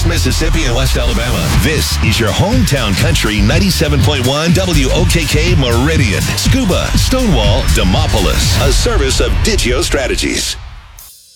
East Mississippi and West Alabama. This is your hometown country 97.1 WOKK Meridian, Scuba, Stonewall, Demopolis. A service of Digio Strategies.